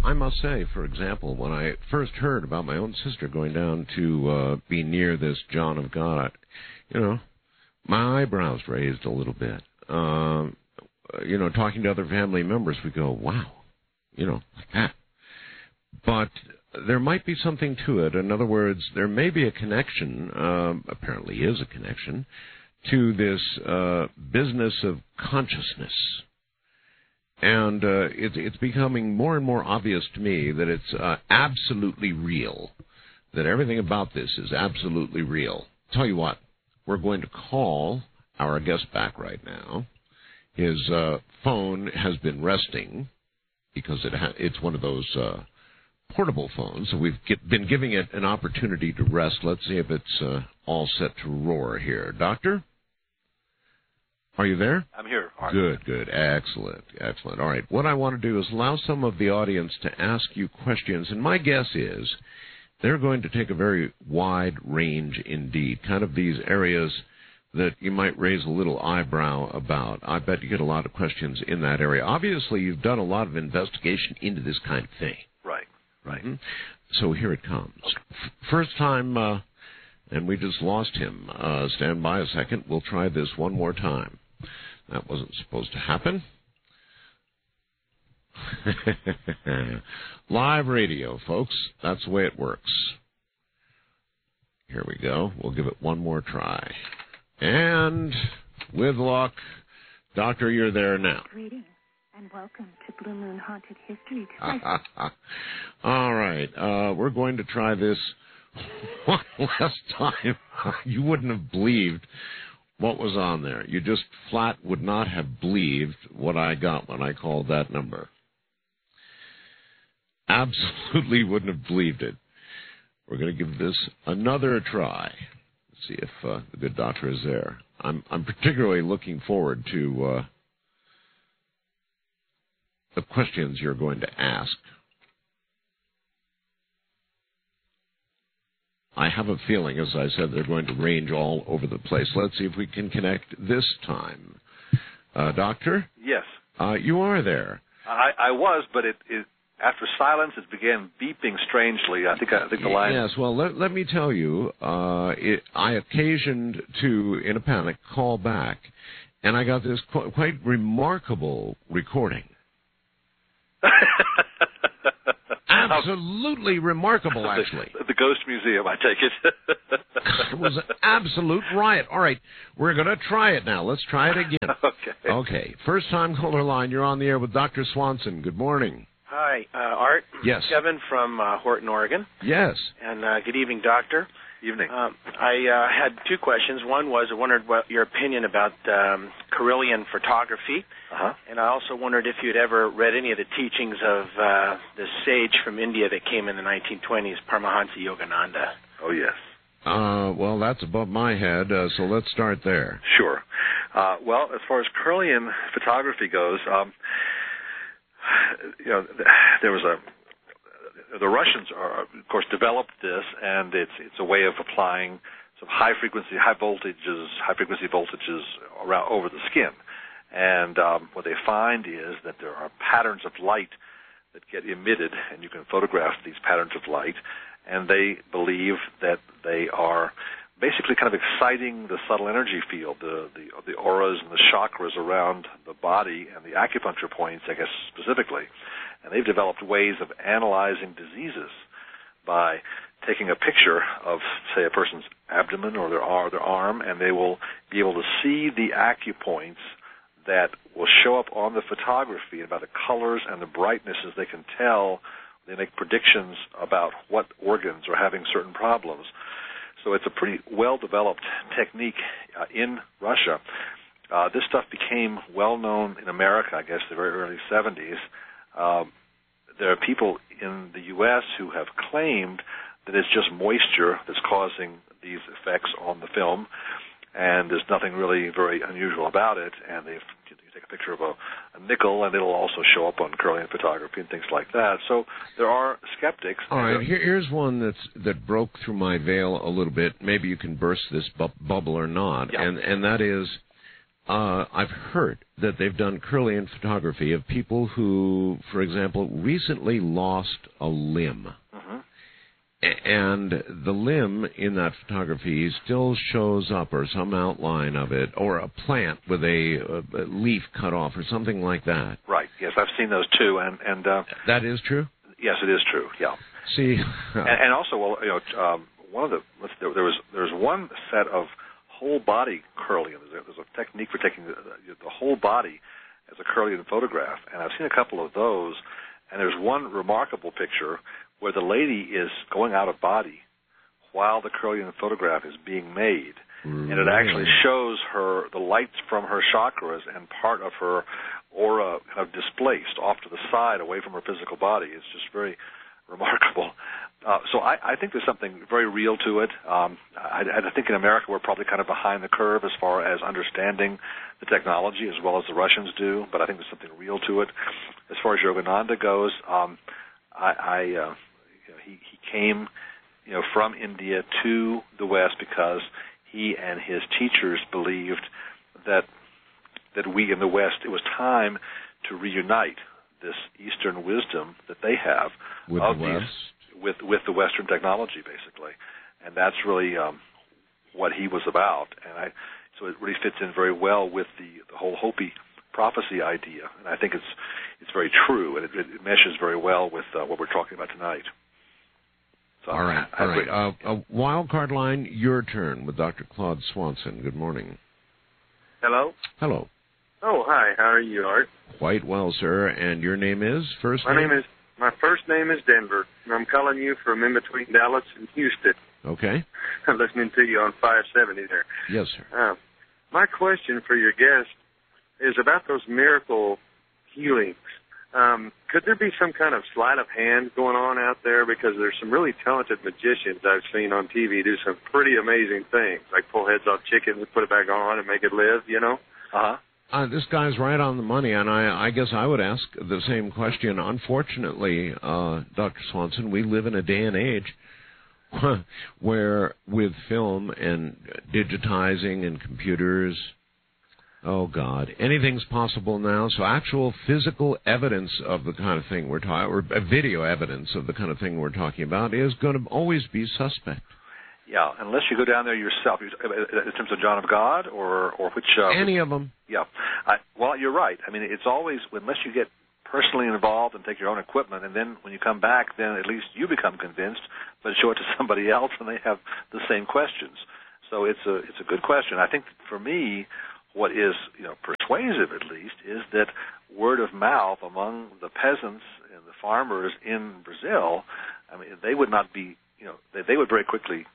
I must say, for example, when I first heard about my own sister going down to be near this John of God, my eyebrows raised a little bit. Talking to other family members, we go, wow, like that. But there might be something to it. In other words, there may be a connection, apparently is a connection, to this business of consciousness. And it's becoming more and more obvious to me that it's absolutely real, that everything about this is absolutely real. Tell you what, we're going to call our guest back right now. His phone has been resting because it's one of those portable phones, so we've been giving it an opportunity to rest. Let's see if it's all set to roar here. Doctor? Are you there? I'm here. Good. Excellent. All right. What I want to do is allow some of the audience to ask you questions, and my guess is they're going to take a very wide range indeed, kind of these areas that you might raise a little eyebrow about. I bet you get a lot of questions in that area. Obviously, you've done a lot of investigation into this kind of thing. Right. Mm-hmm. So here it comes. First time, and we just lost him. Stand by a second. We'll try this one more time. That wasn't supposed to happen. Live radio, folks. That's the way it works. Here we go. We'll give it one more try. And with luck, Doctor, you're there now. Greetings and welcome to Blue Moon Haunted History. All right. We're going to try this one last time. You wouldn't have believed what was on there. You just flat would not have believed what I got when I called that number. Absolutely wouldn't have believed it. We're going to give this another try. Let's see if the good doctor is there. I'm particularly looking forward to the questions you're going to ask. I have a feeling, as I said, they're going to range all over the place. Let's see if we can connect this time. Doctor? Yes. You are there. I was, but it after silence, it began beeping strangely. I think the line... Yes, well, let me tell you, I occasioned to, in a panic, call back, and I got this quite remarkable recording. Absolutely remarkable, actually. The Ghost Museum, I take it. It was an absolute riot. All right, we're going to try it now. Let's try it again. Okay. First time caller line, you're on the air with Dr. Swanson. Good morning. Hi, Art. Yes. Kevin from Horton, Oregon. Yes. And good evening, Doctor. Evening. I had two questions. One was I wondered what your opinion about Carillion photography. And I also wondered if you'd ever read any of the teachings of the sage from India that came in the 1920s, Paramahansa Yogananda. Oh, yes. Well, that's above my head, so let's start there. Sure. Well, as far as Carillion photography goes, there was the Russians of course, developed this, and it's a way of applying some high frequency voltages around over the skin. And what they find is that there are patterns of light that get emitted, and you can photograph these patterns of light, and they believe that they are basically kind of exciting the subtle energy field, the auras and the chakras around the body and the acupuncture points, I guess, specifically. And they've developed ways of analyzing diseases by taking a picture of, say, a person's abdomen or their arm, and they will be able to see the acupoints that will show up on the photography about the colors and the brightnesses. They can tell, they make predictions about what organs are having certain problems. So it's a pretty well-developed technique in Russia. This stuff became well-known in America, I guess, the very early 70s. There are people in the U.S. who have claimed that it's just moisture that's causing these effects on the film, and there's nothing really very unusual about it. And you take a picture of a nickel, and it'll also show up on Carillion photography and things like that. So there are skeptics. All right, here's one that broke through my veil a little bit. Maybe you can burst this bubble or not, yeah. and that is I've heard that they've done Kirlian photography of people who, for example, recently lost a limb. Mm-hmm. And the limb in that photography still shows up, or some outline of it, or a plant with a leaf cut off, or something like that. Right. Yes, I've seen those too, and that is true. Yes, it is true. Yeah. See, and also, well, one of the there was one set of whole body Kirlian. There's a technique for taking the whole body as a Kirlian photograph, and I've seen a couple of those. And there's one remarkable picture where the lady is going out of body while the Kirlian photograph is being made. And it actually shows the lights from her chakras and part of her aura kind of displaced off to the side away from her physical body. It's just very remarkable. So I think there's something very real to it. I think in America we're probably kind of behind the curve as far as understanding the technology as well as the Russians do, but I think there's something real to it. As far as Yogananda goes, he came, from India to the West because he and his teachers believed that we in the West, it was time to reunite this Eastern wisdom that they have with the Western technology, basically, and that's really what he was about. And so it really fits in very well with the whole Hopi prophecy idea, and I think it's very true, and it meshes very well with what we're talking about tonight. So all right. Wild card line, your turn with Dr. Claude Swanson. Good morning. Hello. Hello. Oh, hi. How are you, Art? Quite well, sir. And your name is? My first name is Denver, and I'm calling you from in between Dallas and Houston. Okay. I'm listening to you on 570 there. Yes, sir. My question for your guest is about those miracle healings. Could there be some kind of sleight of hand going on out there? Because there's some really talented magicians I've seen on TV do some pretty amazing things, like pull heads off chickens and put it back on and make it live, Uh-huh. This guy's right on the money, and I guess I would ask the same question. Unfortunately, Dr. Swanson, we live in a day and age where with film and digitizing and computers, oh, God, anything's possible now. So actual physical evidence of the kind of thing we're talking, or video evidence of the kind of thing we're talking about, is going to always be suspect. Yeah, unless you go down there yourself, in terms of John of God or which... Any of them. Yeah. Well, you're right. I mean, it's always, unless you get personally involved and take your own equipment, and then when you come back, then at least you become convinced, but show it to somebody else and they have the same questions. So it's a good question. I think for me, what is persuasive at least is that word of mouth among the peasants and the farmers in Brazil. I mean, they would not be, they would very quickly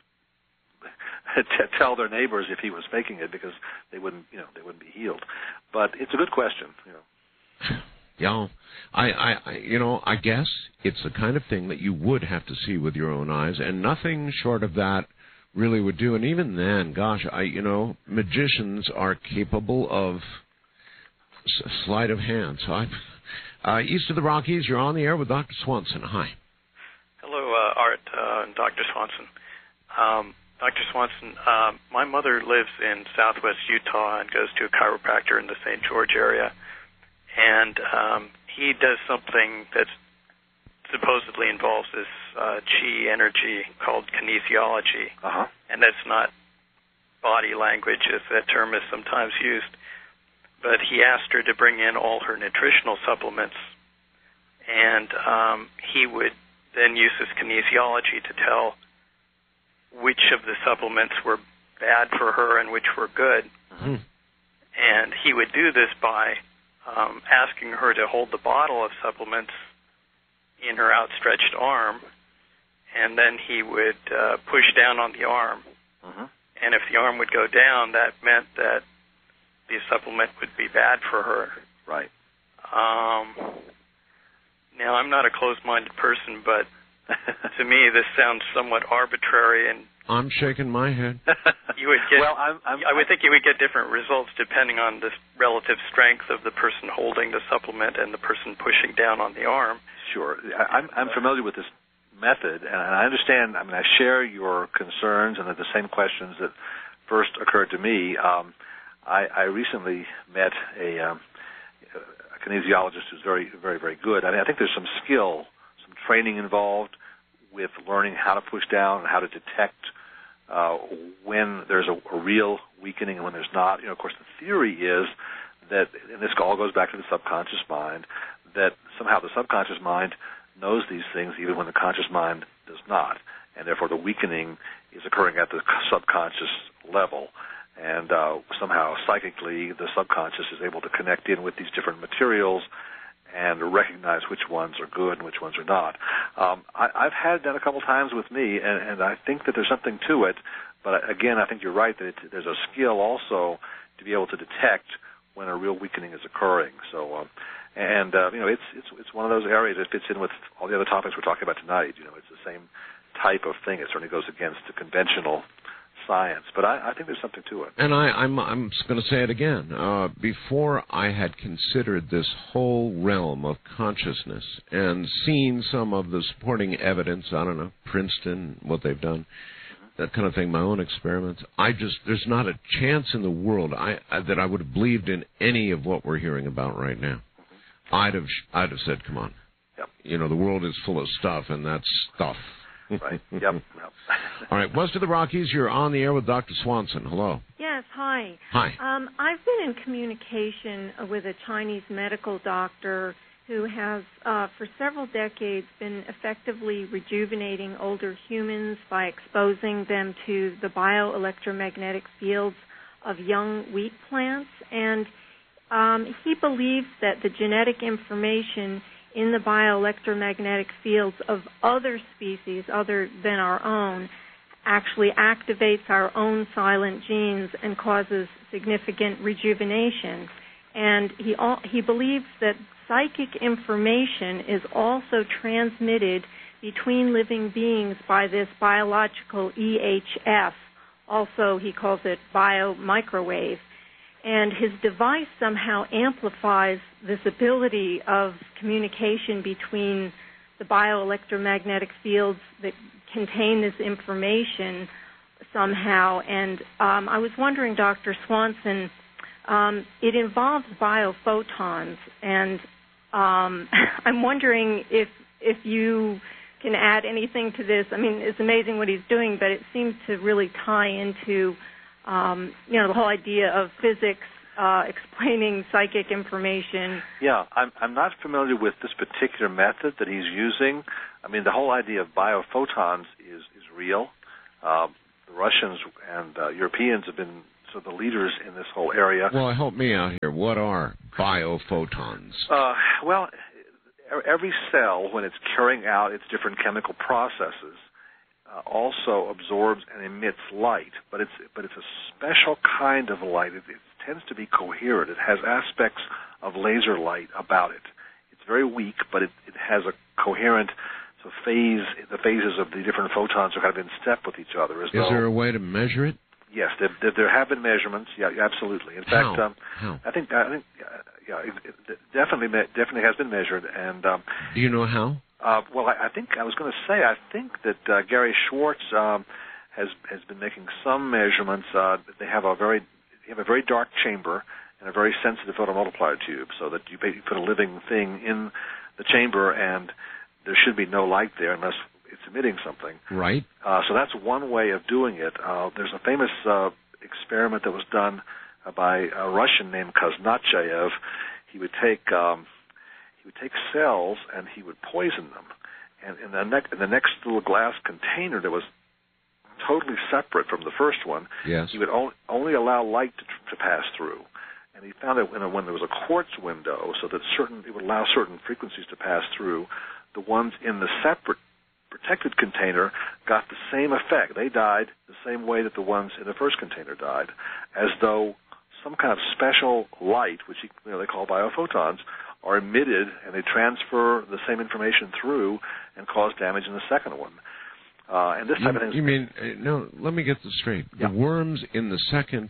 tell their neighbors if he was faking it, because they wouldn't be healed. But it's a good question. Yeah, I guess it's the kind of thing that you would have to see with your own eyes, and nothing short of that really would do. And even then, gosh, magicians are capable of sleight of hand. So east of the Rockies, you're on the air with Dr. Swanson. Hi. Hello, Art and Dr. Swanson. Dr. Swanson, my mother lives in southwest Utah and goes to a chiropractor in the St. George area, and he does something that supposedly involves this chi energy called kinesiology, and that's not body language as that term is sometimes used, but he asked her to bring in all her nutritional supplements, and he would then use this kinesiology to tell which of the supplements were bad for her and which were good. Mm-hmm. And he would do this by asking her to hold the bottle of supplements in her outstretched arm, and then he would push down on the arm. Mm-hmm. And if the arm would go down, that meant that the supplement would be bad for her. Right. Now, I'm not a closed-minded person, but to me, this sounds somewhat arbitrary, and I'm shaking my head. You would get. Well, I would think you would get different results depending on the relative strength of the person holding the supplement and the person pushing down on the arm. Sure, I'm familiar with this method, and I understand. I mean, I share your concerns and the same questions that first occurred to me. I recently met a kinesiologist who's very, very, very good. I think there's some skill, some training involved with learning how to push down and how to detect when there's a real weakening and when there's not. Of course, the theory is that, and this all goes back to the subconscious mind, that somehow the subconscious mind knows these things even when the conscious mind does not, and therefore the weakening is occurring at the subconscious level. And somehow psychically the subconscious is able to connect in with these different materials and recognize which ones are good and which ones are not. I've had it done a couple times with me, and I think that there's something to it. But again, I think you're right that there's a skill also to be able to detect when a real weakening is occurring. So, it's one of those areas that fits in with all the other topics we're talking about tonight. It's the same type of thing. It certainly goes against the conventional science, but I think there's something to it. And I'm going to say it again. Before I had considered this whole realm of consciousness and seen some of the supporting evidence, I don't know, Princeton, what they've done, that kind of thing, my own experiments, there's not a chance in the world that I would have believed in any of what we're hearing about right now. I'd have said, come on. Yep. The world is full of stuff, and that's stuff. Right. Yep. All right. West of the Rockies, you're on the air with Dr. Swanson. Hello. Yes, hi. Hi. I've been in communication with a Chinese medical doctor who has, for several decades, been effectively rejuvenating older humans by exposing them to the bioelectromagnetic fields of young wheat plants. And he believes that the genetic information in the bioelectromagnetic fields of other species other than our own actually activates our own silent genes and causes significant rejuvenation. And he believes that psychic information is also transmitted between living beings by this biological EHF. Also, he calls it biomicrowave. And his device somehow amplifies this ability of communication between the bioelectromagnetic fields that contain this information somehow. And I was wondering, Dr. Swanson, it involves biophotons, and I'm wondering if you can add anything to this. I mean, it's amazing what he's doing, but it seems to really tie into the whole idea of physics explaining psychic information. Yeah, I'm not familiar with this particular method that he's using. I mean, the whole idea of biophotons is real. The Russians and Europeans have been sort of the leaders in this whole area. Well, help me out here. What are biophotons? Well, every cell, when it's carrying out its different chemical processes, also absorbs and emits light, but it's a special kind of light. It tends to be coherent. It has aspects of laser light about it. It's very weak, but it has a coherent phase. The phases of the different photons are kind of in step with each other. Is there a way to measure it? Yes, there have been measurements. Yeah, absolutely. In fact, how? I think it definitely has been measured. And do you know how? Well, I think that Gary Schwartz has been making some measurements. They have a very dark chamber and a very sensitive photomultiplier tube, so that you put a living thing in the chamber, and there should be no light there unless it's emitting something. Right. So that's one way of doing it. There's a famous experiment that was done by a Russian named Kuznetsayev. He would take cells and he would poison them. And in the next little glass container that was totally separate from the first one, yes, he would only allow light to pass through. And he found that when there was a quartz window, so that it would allow certain frequencies to pass through, the ones in the separate protected container got the same effect. They died the same way that the ones in the first container died, as though some kind of special light, which they call biophotons, are emitted, and they transfer the same information through and cause damage in the second one. And this type of thing. You mean, no, let me get this straight. Yeah. The worms in the second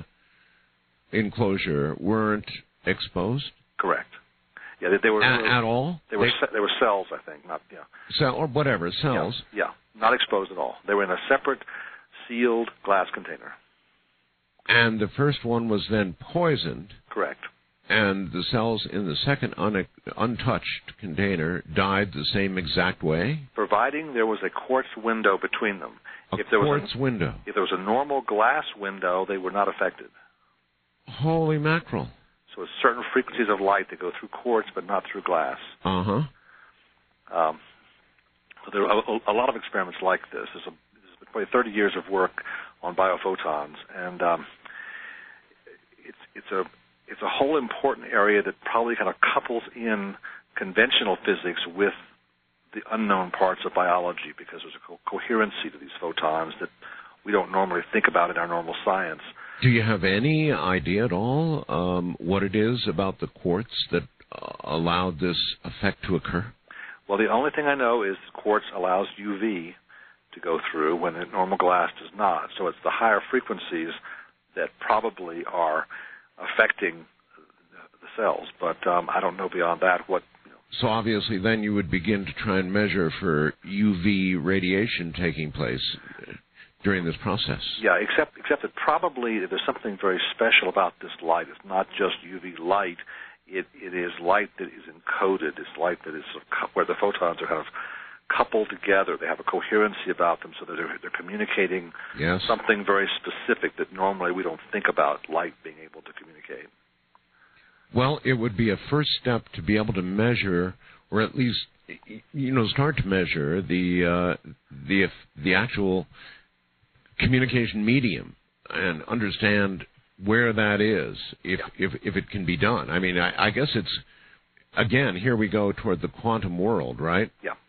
enclosure weren't exposed? Correct. Yeah, they were at all. They were cells, I think, not cell or whatever cells. Yeah, not exposed at all. They were in a separate, sealed glass container. And the first one was then poisoned. Correct. And the cells in the second untouched container died the same exact way? Providing there was a quartz window between them. Quartz window. If there was a normal glass window, they were not affected. Holy mackerel. So it's certain frequencies of light that go through quartz but not through glass. Uh-huh. So there are a lot of experiments like this. There's been probably 30 years of work on biophotons, and it's a whole important area that probably kind of couples in conventional physics with the unknown parts of biology, because there's a coherency to these photons that we don't normally think about in our normal science. Do you have any idea at all what it is about the quartz that allowed this effect to occur? Well, the only thing I know is quartz allows UV to go through when normal glass does not. So it's the higher frequencies that probably are affecting the cells. But I don't know beyond that what. So obviously then you would begin to try and measure for UV radiation taking place during this process. Yeah, except that probably there's something very special about this light. It's not just UV light. It is light that is encoded. It's light that is where the photons are kind of coupled together. They have a coherency about them, so that they're communicating something very specific that normally we don't think about light being able to communicate. Well, it would be a first step to be able to measure, or at least start to measure the actual communication medium and understand where that is, if it can be done. I mean, I guess it's, again, here we go toward the quantum world, right? Yeah.